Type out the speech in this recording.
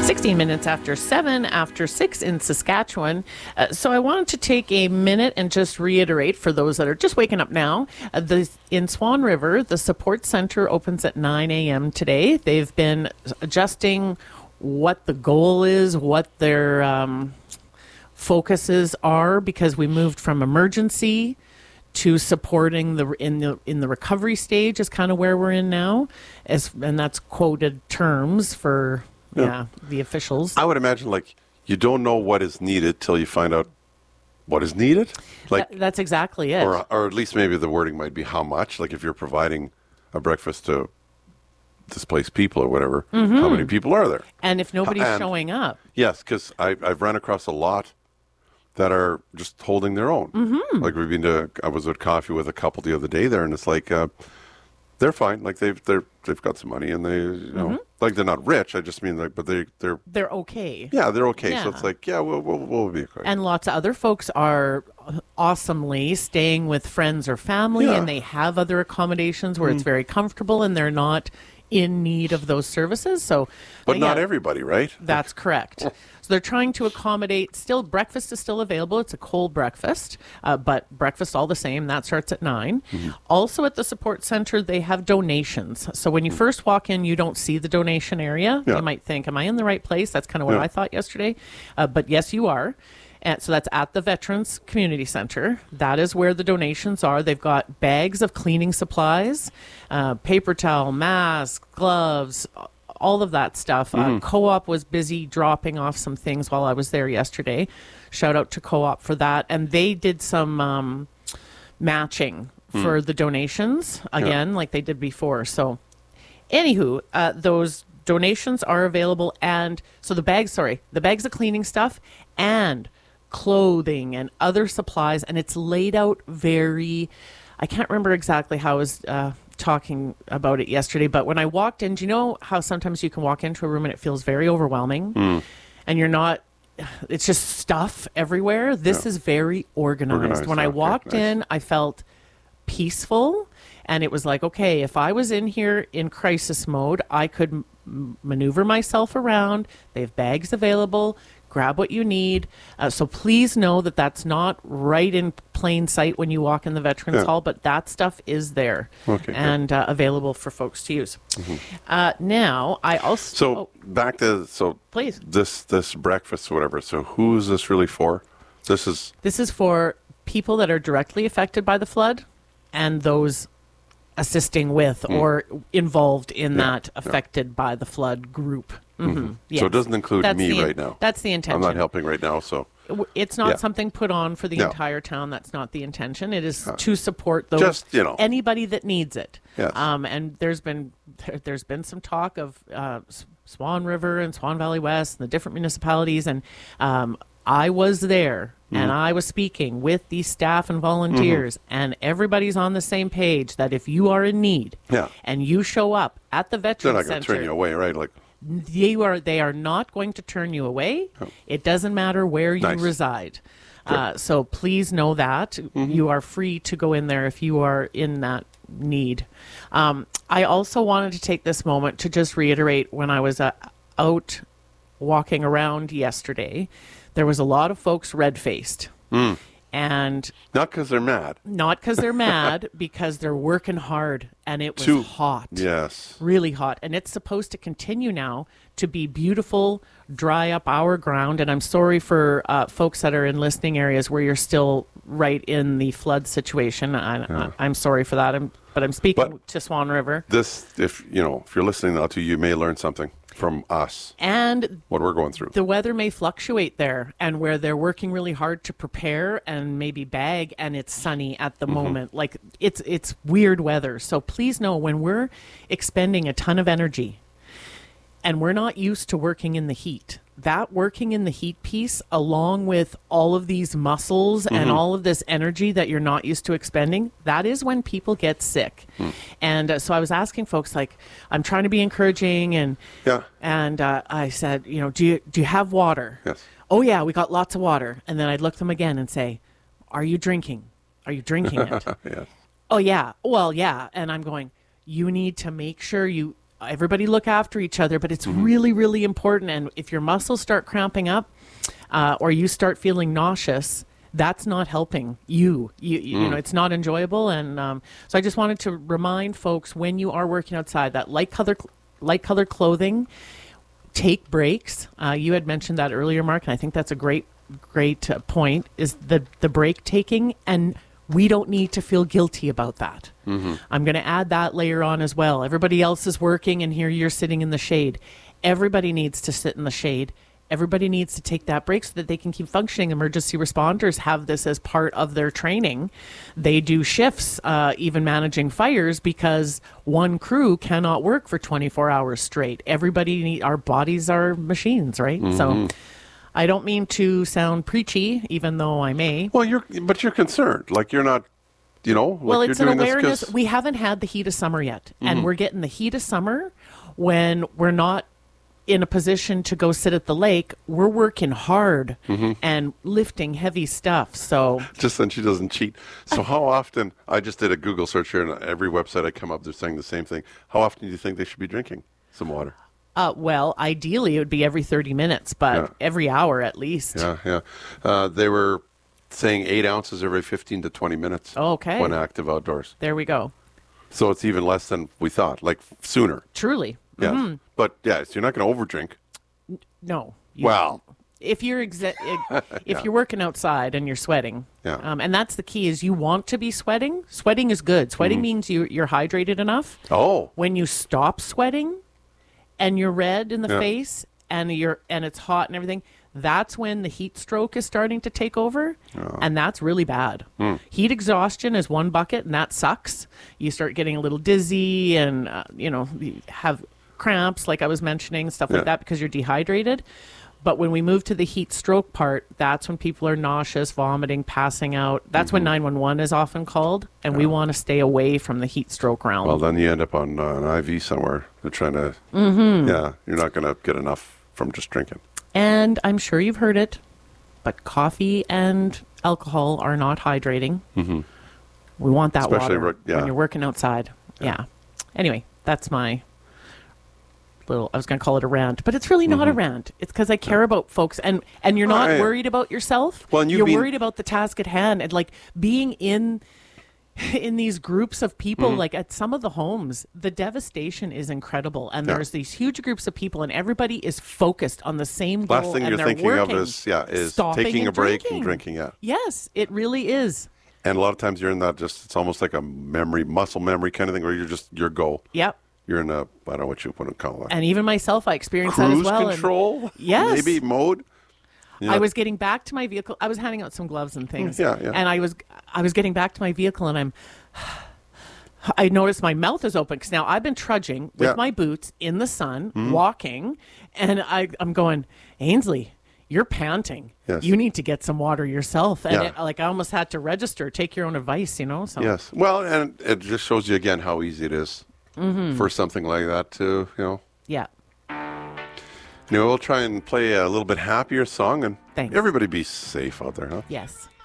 16 minutes after 7, after 6 in Saskatchewan. So I wanted to take a minute and just reiterate for those that are just waking up now, in Swan River, the support center opens at 9 a.m. today. They've been adjusting what the goal is, what their focuses are, because we moved from emergency to supporting in the recovery stage is kind of where we're in now, and that's quoted terms for the officials. I would imagine, like, you don't know what is needed till you find out what is needed. Like that's exactly it. Or at least maybe the wording might be how much. Like if you're providing a breakfast to displaced people or whatever, how many people are there? And if nobody's showing up. Yes, because I've run across a lot that are just holding their own. Like I was at coffee with a couple the other day there, and it's like they're fine. Like they've got some money, and they like they're not rich. I just mean like, but they're okay. Yeah, they're okay. Yeah. So it's like we'll be okay. And lots of other folks are awesomely staying with friends or family, and they have other accommodations where it's very comfortable, and they're not in need of those services. So, but not everybody, right? That's correct. So they're trying to accommodate. Still, breakfast is still available. It's a cold breakfast, but breakfast all the same. That starts at 9. Also at the support center, they have donations. So when you first walk in, you don't see the donation area. You might think, am I in the right place? That's kind of what I thought yesterday. But yes, you are. And so that's at the Veterans Community Center. That is where the donations are. They've got bags of cleaning supplies, paper towel, masks, gloves, all of that stuff. Co-op was busy dropping off some things while I was there yesterday. Shout out to Co-op for that. And they did some matching for the donations, again, like they did before. So anywho, those donations are available. And so the bags of cleaning stuff and clothing and other supplies, and it's laid out I can't remember exactly how I was talking about it yesterday, but when I walked in, do you know how sometimes you can walk into a room and it feels very overwhelming and it's just stuff everywhere? This is very organized. When I walked in, I felt peaceful, and it was like, okay, if I was in here in crisis mode, I could maneuver myself around. They have bags available. Grab what you need. So please know that that's not right in plain sight when you walk in the Veterans Hall, but that stuff is there and available for folks to use. Now, I also... back to... please. This breakfast or whatever, so who is this really for? This is for people that are directly affected by the flood and those assisting with or involved in that affected by the flood group. Yes. So it doesn't include me right now. That's the intention. I'm not helping right now, so... It's not something put on for the entire town. That's not the intention. It is to support those, anybody that needs it. Yes. And there's been some talk of Swan River and Swan Valley West and the different municipalities, and I was there and I was speaking with the staff and volunteers, and everybody's on the same page that if you are in need and you show up at the Veterans Center, they're not going to turn you away, right? Like, they are not going to turn you away. It doesn't matter where you reside. So please know that. You are free to go in there if you are in that need. I also wanted to take this moment to just reiterate, when I was out walking around yesterday, there was a lot of folks red-faced. And not because they're mad. Not because they're mad, because they're working hard, and it was hot. Yes. Really hot. And it's supposed to continue now to be beautiful, dry up our ground. And I'm sorry for folks that are in listening areas where you're still right in the flood situation. I'm sorry for that. But I'm speaking to Swan River. If you're listening now to, you may learn something from us and what we're going through. The weather may fluctuate there, and where they're working really hard to prepare and maybe bag, and it's sunny at the moment. Like it's weird weather. So please know, when we're expending a ton of energy and we're not used to working in the heat, that working in the heat piece, along with all of these muscles and all of this energy that you're not used to expending, that is when people get sick. And so I was asking folks, like, I'm trying to be encouraging, and I said, do you have water? Yes. Oh yeah, we got lots of water. And then I'd look them again and say, are you drinking? Are you drinking it? Yes. Oh yeah. Well, yeah. And I'm going, you need to make sure you everybody look after each other, but it's really, really important. And if your muscles start cramping up or you start feeling nauseous, that's not helping you. You know, it's not enjoyable. And so I just wanted to remind folks, when you are working outside, that light colored clothing, take breaks. You had mentioned that earlier, Mark, and I think that's a great point, is the break taking, and we don't need to feel guilty about that. I'm going to add that layer on as well. Everybody else is working, and here you're sitting in the shade. Everybody needs to sit in the shade. Everybody needs to take that break so that they can keep functioning. Emergency responders have this as part of their training. They do shifts, even managing fires, because one crew cannot work for 24 hours straight. Our bodies are machines, right? So I don't mean to sound preachy, even though I may. Well, you're concerned. Like, you're not, Well, you're it's an doing awareness. this 'cause- We haven't had the heat of summer yet. And we're getting the heat of summer when we're not in a position to go sit at the lake. We're working hard and lifting heavy stuff. So just then she doesn't cheat. So how often, I just did a Google search here, and every website I come up, they're saying the same thing. How often do you think they should be drinking some water? well, ideally it would be every 30 minutes, but every hour at least. Yeah. They were saying 8 ounces every 15 to 20 minutes Okay. when active outdoors. There we go. So it's even less than we thought, like sooner. Truly. Yeah. But, so you're not going to overdrink. No. Well, If you're if you're working outside and you're sweating, and that's the key, is you want to be sweating. Sweating is good. Sweating means you're hydrated enough. oh, When you stop sweating and you're red in the face and it's hot and everything, that's when the heat stroke is starting to take over, and that's really bad. Heat exhaustion is one bucket, and that sucks. You start getting a little dizzy, and you have cramps, like I was mentioning, stuff like that, because you're dehydrated. But when we move to the heat stroke part, that's when people are nauseous, vomiting, passing out. That's when 911 is often called, and we want to stay away from the heat stroke realm. well, then you end up on an IV somewhere. They're trying to, you're not going to get enough from just drinking. And I'm sure you've heard it, but coffee and alcohol are not hydrating. We want that Especially water when you're working outside. Yeah. Anyway, that's my I was going to call it a rant, but it's really not a rant. It's because I care about folks, and you're not worried about yourself. Well, and you're worried about the task at hand, and like being in these groups of people, like at some of the homes, the devastation is incredible, and there's these huge groups of people, and everybody is focused on the same goal. Last thing and you're they're thinking working, of is stopping taking and a break drinking. and drinking. Yeah. Yes, it really is. And a lot of times you're in that it's almost like a muscle memory kind of thing, where you're go. Yep. You're in a, I don't know what you want to call it. And even myself, I experienced that as Cruise well. control? And, yes. Maybe mode? I was getting back to my vehicle. I was handing out some gloves and things. Yeah. And I was getting back to my vehicle, and I noticed my mouth is open, because now I've been trudging with my boots in the sun, walking, and I'm going, Ainsley, you're panting. Yes. You need to get some water yourself. And I almost had to register, take your own advice, So. Yes. Well, and it just shows you again how easy it is for something like that to, Yeah. We'll try and play a little bit happier song, and Thanks. everybody be safe out there, huh? Yes.